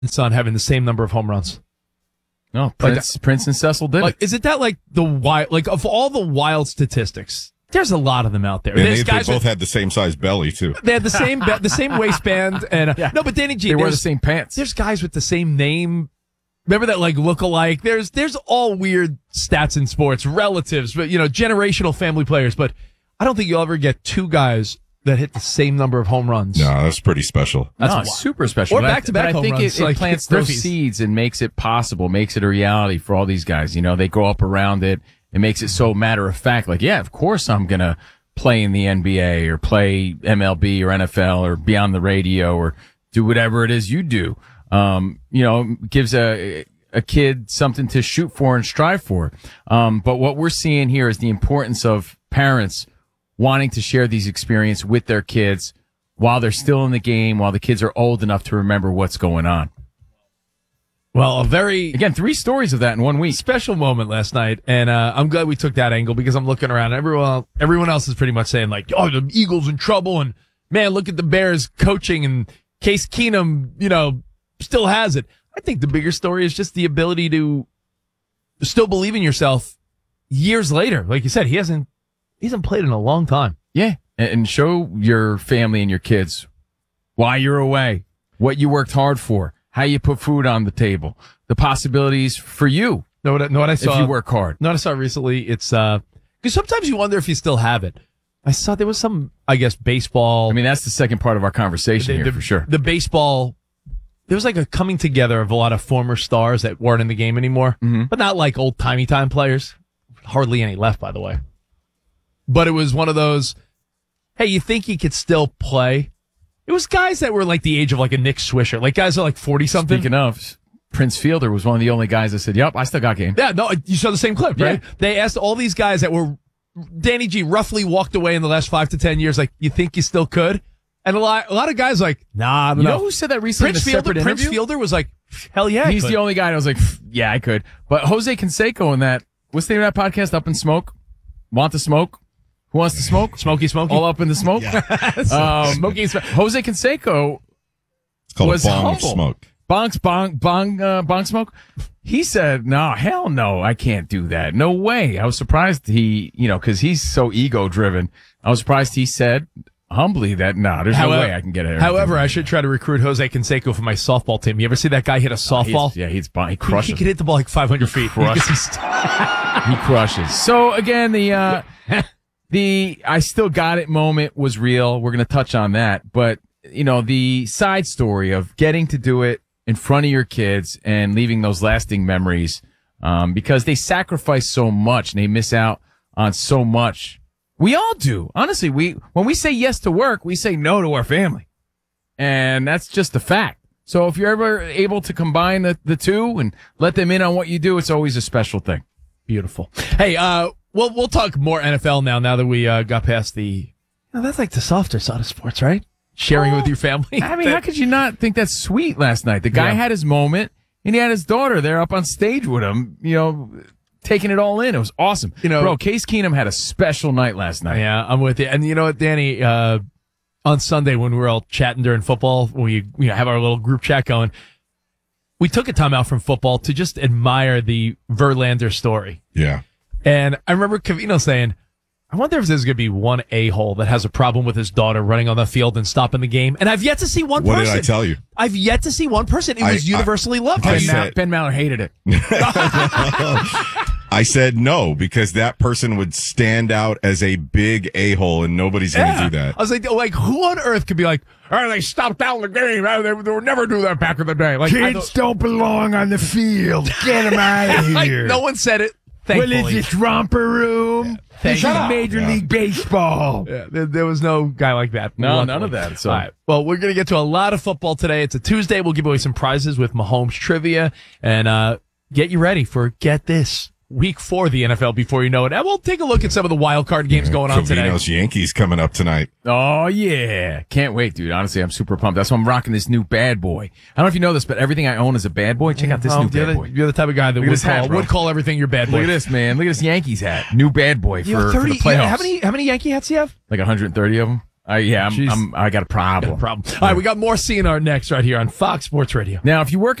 son having the same number of home runs. No, Prince and Cecil did it. Isn't that like the wild, like of all the wild statistics? There's a lot of them out there. And they both had the same size belly too. They had the same waistband, and no, but Danny G, they wear the same pants. There's guys with the same name. Remember that like look-alike? There's all weird stats in sports, relatives, but generational family players. But I don't think you'll ever get two guys that hit the same number of home runs. No, that's pretty special. That's super special. Or back-to-back home runs. I think it plants those Griffies. seeds and makes it possible, makes it a reality for all these guys. They grow up around it. It makes it so matter of fact. Like, yeah, of course I'm going to play in the NBA or play MLB or NFL or be on the radio or do whatever it is you do. Gives a kid something to shoot for and strive for. But what we're seeing here is the importance of parents wanting to share these experiences with their kids while they're still in the game, while the kids are old enough to remember what's going on. Well, again, 3 stories of that in 1 week. Special moment last night, and I'm glad we took that angle because I'm looking around. Everyone else is pretty much saying like, "Oh, the Eagles in trouble," and man, look at the Bears coaching, and Case Keenum, still has it. I think the bigger story is just the ability to still believe in yourself years later. Like you said, he hasn't played in a long time. Yeah, and show your family and your kids why you're away, what you worked hard for, how you put food on the table, the possibilities for you. Know what I saw? If you work hard. Know what I saw recently? It's because sometimes you wonder if you still have it. I saw there was some, I guess, baseball. I mean, that's the second part of our conversation here for sure. The baseball. There was like a coming together of a lot of former stars that weren't in the game anymore, but not like old timey time players. Hardly any left, by the way. But it was one of those, hey, you think he could still play? It was guys that were like the age of like a Nick Swisher, like guys that are like 40 something. Speaking of, Prince Fielder was one of the only guys that said, "Yep, I still got game." Yeah, no, you saw the same clip, right? Yeah. They asked all these guys that were Danny G roughly walked away in the last 5 to 10 years, like, you think you still could? And a lot of guys like, nah, I don't know. You know who said that recently in a separate interview? Prince Fielder was like, hell yeah, he's the only guy that was like, yeah, I could. But Jose Canseco in that, what's the name of that podcast? Up in Smoke? Want to Smoke? Who wants to smoke? Smokey. All up in the smoke? Yeah. Smokey. Jose Canseco It's called was a bong humble. smoke. Bong smoke? He said, no, hell no, I can't do that. No way. I was surprised because he's so ego driven. I was surprised he said humbly that, there's no way I can get it. However, I should try to recruit Jose Canseco for my softball team. You ever see that guy hit a softball? He crushes. He can hit the ball like 500 feet. He crushes. So again, the I still got it moment was real. We're going to touch on that. But, the side story of getting to do it in front of your kids and leaving those lasting memories, because they sacrifice so much and they miss out on so much. We all do. Honestly, when we say yes to work, we say no to our family. And that's just a fact. So if you're ever able to combine the two and let them in on what you do, it's always a special thing. Beautiful. Hey, we'll talk more NFL now that we got past the. That's like the softer side of sports, right? Sharing it with your family. I mean, how could you not think that's sweet last night? The guy had his moment, and he had his daughter there up on stage with him, taking it all in. It was awesome. Bro, Case Keenum had a special night last night. Yeah, I'm with you. And you know what, Danny? On Sunday when we were all chatting during football, when we have our little group chat going, we took a time out from football to just admire the Verlander story. Yeah. And I remember Covino saying, I wonder if there's going to be one a-hole that has a problem with his daughter running on the field and stopping the game. And I've yet to see one person. What did I tell you? I've yet to see one person. It was universally loved. Ben Maller hated it. I said no, because that person would stand out as a big a-hole, and nobody's going to do that. I was like, who on earth could be like, oh, they stopped down the game. They would never do that back in the day. Like, kids don't belong on the field. Get them out of here. No one said it. Thankfully. What is this, romper room? This is Major League Baseball. Yeah, there was no guy like that. No, none of that. So. All right. Well, we're going to get to a lot of football today. It's a Tuesday. We'll give away some prizes with Mahomes trivia. And get you ready for, get this, Week 4 of the NFL before you know it. And we'll take a look at some of the wild card games going on today. Covino's Yankees coming up tonight. Oh, yeah. Can't wait, dude. Honestly, I'm super pumped. That's why I'm rocking this new bad boy. I don't know if you know this, but everything I own is a bad boy. Check out this new bad boy. You're the type of guy that would call everything your bad boy. Look at this, man. Look at this Yankees hat. New bad boy for the playoffs. How many Yankee hats do you have? Like 130 of them. Yeah, Jeez. I got a problem. Problem. All right, we got more CNR next right here on Fox Sports Radio. Now, if you work